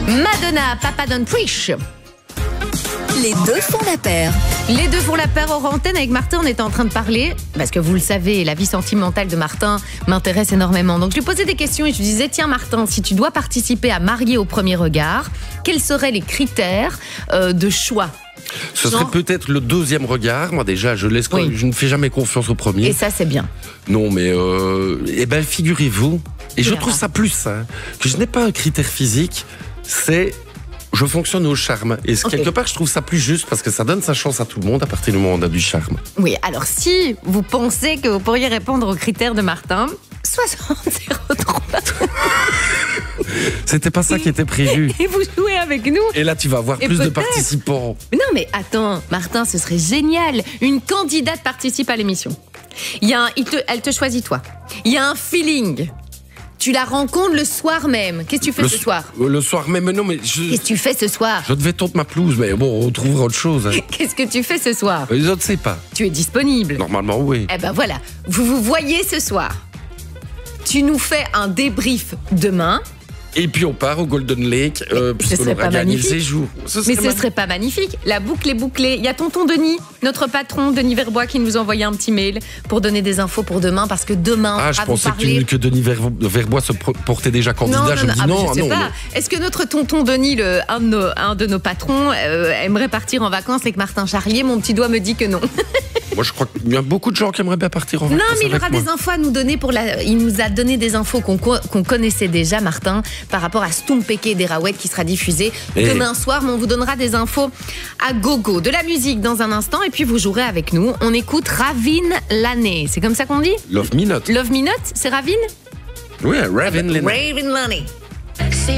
Madonna, Papa Don't Preach. Les deux font la paire. Les deux font la paire hors antenne. Avec Martin, on était en train de parler, parce que vous le savez, la vie sentimentale de Martin m'intéresse énormément. Donc je lui posais des questions et je lui disais, tiens Martin, si tu dois participer à Marier au premier regard, quels seraient les critères de choix? Ce serait peut-être le deuxième regard. Moi déjà, je ne fais jamais confiance au premier. Et ça, c'est bien. Non, mais figurez-vous, et je trouve ça plus sain, que je n'ai pas un critère physique, je fonctionne au charme. Et quelque part, je trouve ça plus juste parce que ça donne sa chance à tout le monde à partir du moment où on a du charme. Oui, alors si vous pensez que vous pourriez répondre aux critères de Martin, 6003. C'était pas ça qui était prévu. Et vous jouez avec nous. Et là, tu vas avoir plus de participants. Non, mais attends, Martin, ce serait génial. Une candidate participe à l'émission. Elle te choisit toi. Il y a un feeling. Tu la rencontres le soir même. Qu'est-ce que tu fais ce soir? Le soir même, non, mais Qu'est-ce que tu fais ce soir? Je devais tondre ma pelouse, mais bon, on trouvera autre chose. Hein. Qu'est-ce que tu fais ce soir? Je ne sais pas. Tu es disponible? Normalement, oui. Eh ben voilà, vous vous voyez ce soir. Tu nous fais un débrief demain. Et puis on part au Golden Lake, puisqu'on aura gagné le séjour. Mais ce serait pas magnifique. La boucle est bouclée. Il y a tonton Denis, notre patron, Denis Verbois, qui nous a envoyé un petit mail pour donner des infos pour demain, parce que demain, je pensais que Denis Verbois se portait déjà candidat. Je me dis non. Est-ce que notre tonton Denis, un de nos patrons, aimerait partir en vacances avec Martin Charlier? Mon petit doigt me dit que non. Moi, je crois qu'il y a beaucoup de gens qui aimeraient bien partir en vacances. Non, mais il aura des infos à nous donner. Il nous a donné des infos qu'on connaissait déjà, Martin, par rapport à Stumpeke des Rawet qui sera diffusé demain soir. Mais on vous donnera des infos à gogo. De la musique dans un instant et puis vous jouerez avec nous. On écoute Ravin Laney. C'est comme ça qu'on dit? Love Me Not. Love Me Not, c'est Ravin? Oui, Ravin Laney. Ravin Laney.